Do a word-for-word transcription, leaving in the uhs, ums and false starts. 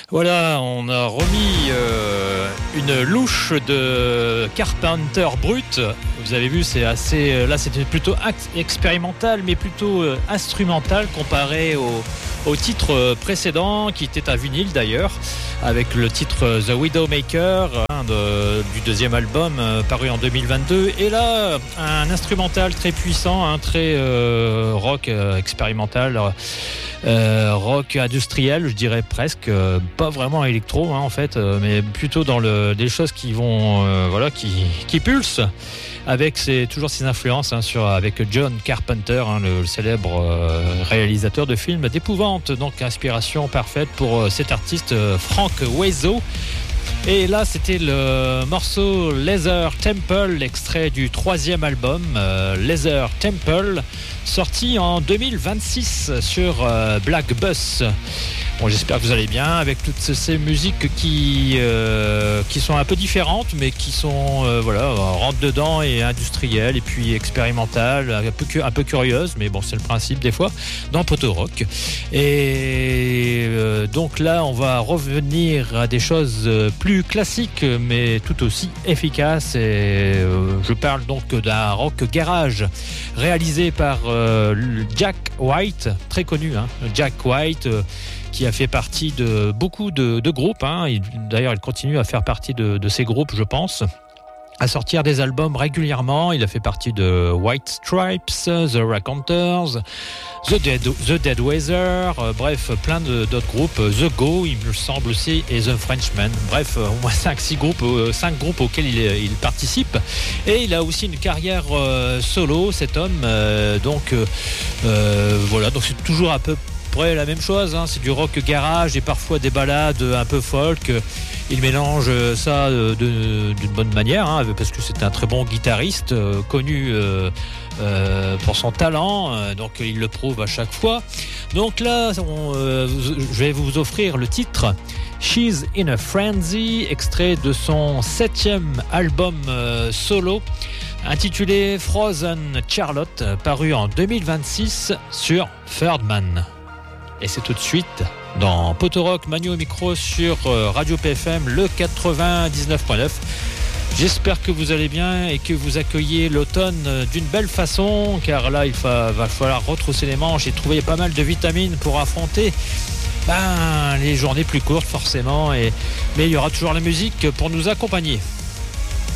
Voilà, on a remis euh, une louche de Carpenter brut. Vous avez vu, c'est assez. Là, c'était plutôt expérimental, mais plutôt euh, instrumental comparé au, au titre précédent, qui était un vinyle d'ailleurs, avec le titre The Widowmaker hein, de, du deuxième album euh, paru en deux mille vingt-deux. Et là, un instrumental très puissant, hein, très euh, rock euh, expérimental. Euh, rock industriel, je dirais presque, euh, pas vraiment électro hein, en fait, euh, mais plutôt dans le, des choses qui vont, euh, voilà, qui, qui pulsent, avec ces, toujours ces influences hein, sur, avec John Carpenter, hein, le, le célèbre euh, réalisateur de films d'épouvante, donc inspiration parfaite pour euh, cet artiste euh, Frank Oizo. Et là, c'était le morceau Leather Temple, extrait du troisième album euh, Leather Temple, sorti en deux mille vingt-six sur euh, Black Bus. Bon, j'espère que vous allez bien avec toutes ces musiques qui euh, qui sont un peu différentes, mais qui sont euh, voilà rentre dedans et industrielles et puis expérimentales, un peu un peu curieuses, mais bon, c'est le principe des fois dans Poto Rock. Et euh, donc là, on va revenir à des choses plus classiques, mais tout aussi efficaces. Et euh, je parle donc d'un rock garage réalisé par euh, Jack White, très connu, hein, Jack White. Euh, qui a fait partie de beaucoup de, de groupes. Hein. Il, d'ailleurs, il continue à faire partie de, de ces groupes, je pense, à sortir des albums régulièrement. Il a fait partie de White Stripes, The Raconteurs, The Dead, The Dead Weather, euh, bref, plein de, d'autres groupes, The Go, il me semble aussi, et The Frenchman. Bref, euh, au moins cinq six groupes, euh, cinq groupes auxquels il, il participe. Et il a aussi une carrière euh, solo, cet homme. Euh, donc, euh, euh, voilà, donc c'est toujours un peu la même chose, hein, c'est du rock garage et parfois des ballades un peu folk. Il mélange ça de, de, d'une bonne manière, hein, parce que c'est un très bon guitariste, euh, connu euh, euh, pour son talent, euh, donc il le prouve à chaque fois. Donc là, on, euh, je vais vous offrir le titre She's in a Frenzy, extrait de son septième album euh, solo, intitulé Frozen Charlotte, paru en deux mille vingt-six sur Third Man. Et c'est tout de suite dans Poto Rock, Manu au micro sur Radio P F M, le quatre-vingt-dix-neuf point neuf. J'espère que vous allez bien et que vous accueillez l'automne d'une belle façon, car là, il va, va falloir retrousser les manches et trouver pas mal de vitamines pour affronter ben, les journées plus courtes, forcément. Et, mais il y aura toujours la musique pour nous accompagner.